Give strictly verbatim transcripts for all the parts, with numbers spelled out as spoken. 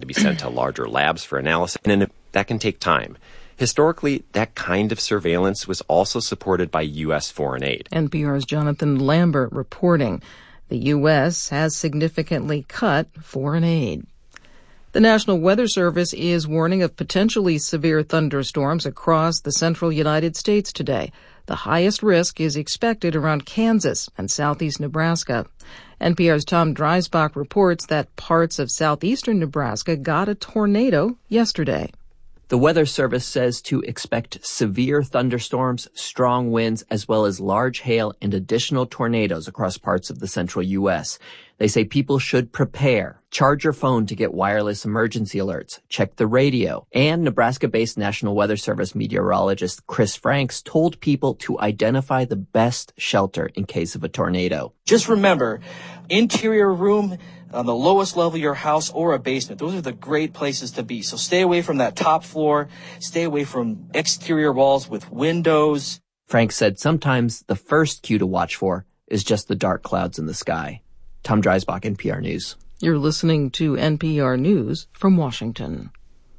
be sent to larger labs for analysis, and that can take time. Historically, that kind of surveillance was also supported by U S foreign aid. N P R's Jonathan Lambert reporting. The U S has significantly cut foreign aid. The National Weather Service is warning of potentially severe thunderstorms across the central United States today. The highest risk is expected around Kansas and southeast Nebraska. N P R's Tom Dreisbach reports that parts of southeastern Nebraska got a tornado yesterday. The Weather Service says to expect severe thunderstorms, strong winds, as well as large hail and additional tornadoes across parts of the central U S. They say people should prepare, charge your phone to get wireless emergency alerts, check the radio. And Nebraska-based National Weather Service meteorologist Chris Franks told people to identify the best shelter in case of a tornado. Just remember, interior room on the lowest level of your house or a basement. Those are the great places to be. So stay away from that top floor. Stay away from exterior walls with windows. Frank said sometimes the first cue to watch for is just the dark clouds in the sky. Tom Dreisbach, N P R News. You're listening to N P R News from Washington.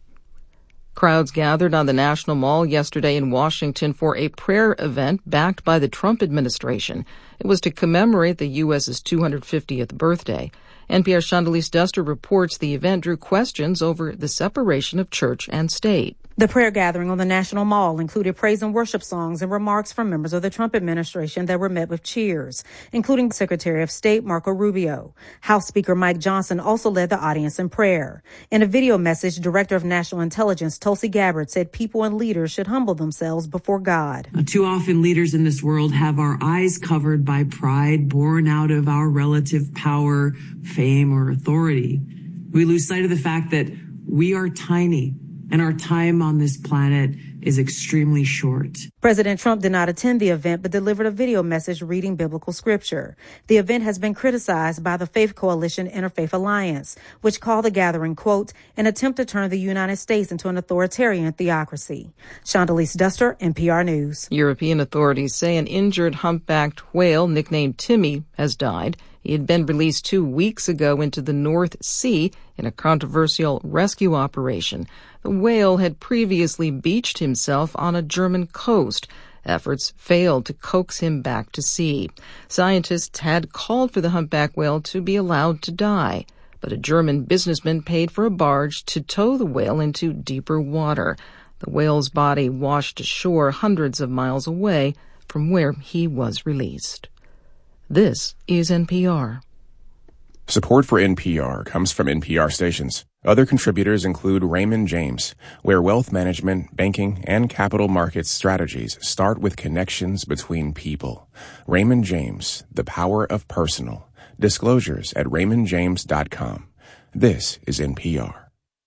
Crowds gathered on the National Mall yesterday in Washington for a prayer event backed by the Trump administration. It was to commemorate the U S's two hundred fiftieth birthday. N P R's Chandalise Duster reports the event drew questions over the separation of church and state. The prayer gathering on the National Mall included praise and worship songs and remarks from members of the Trump administration that were met with cheers, including Secretary of State Marco Rubio. House Speaker Mike Johnson also led the audience in prayer. In a video message, Director of National Intelligence Tulsi Gabbard said people and leaders should humble themselves before God. Uh, too often leaders in this world have our eyes covered by pride born out of our relative power, fame, or authority. We lose sight of the fact that we are tiny, and our time on this planet is extremely short. President Trump did not attend the event, but delivered a video message reading biblical scripture. The event has been criticized by the Faith Coalition Interfaith Alliance, which called the gathering, quote, an attempt to turn the United States into an authoritarian theocracy. Chandalise Duster, N P R News. European authorities say an injured humpbacked whale nicknamed Timmy has died. He had been released two weeks ago into the North Sea in a controversial rescue operation. The whale had previously beached himself on a German coast. Efforts failed to coax him back to sea. Scientists had called for the humpback whale to be allowed to die, but a German businessman paid for a barge to tow the whale into deeper water. The whale's body washed ashore hundreds of miles away from where he was released. This is N P R. Support for N P R comes from N P R stations. Other contributors include Raymond James, where wealth management, banking, and capital markets strategies start with connections between people. Raymond James, the power of personal. Disclosures at raymond james dot com. This is N P R.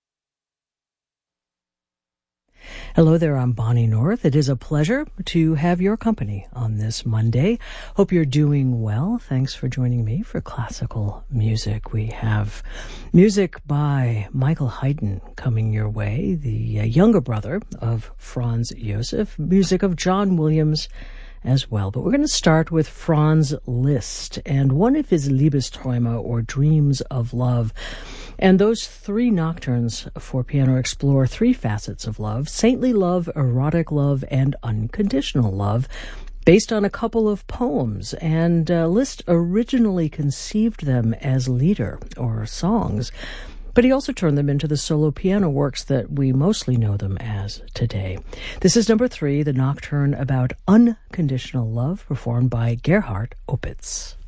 Hello there, I'm Bonnie North. It is a pleasure to have your company on this Monday. Hope you're doing well. Thanks for joining me for classical music. We have music by Michael Haydn coming your way, the uh, younger brother of Franz Josef, music of John Williams as well. But we're going to start with Franz Liszt and one of his Liebesträume, or Dreams of Love. And those three nocturnes for piano explore three facets of love: saintly love, erotic love, and unconditional love, based on a couple of poems. And uh, Liszt originally conceived them as lieder, or songs, but he also turned them into the solo piano works that we mostly know them as today. This is number three, the nocturne about unconditional love, performed by Gerhard Opitz.